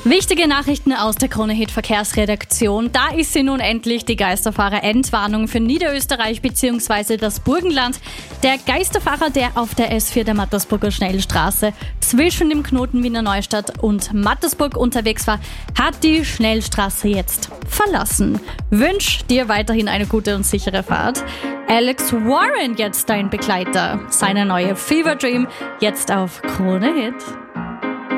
Wichtige Nachrichten aus der Krone-Hit Verkehrsredaktion. Da ist sie nun endlich, die Geisterfahrer-Endwarnung für Niederösterreich bzw. das Burgenland. Der Geisterfahrer, der auf der S4 der Mattersburger Schnellstraße zwischen dem Knoten Wiener Neustadt und Mattersburg unterwegs war, hat die Schnellstraße jetzt verlassen. Wünsch dir weiterhin eine gute und sichere Fahrt. Alex Warren jetzt dein Begleiter. Seine neue Fever Dream jetzt auf Krone-Hit.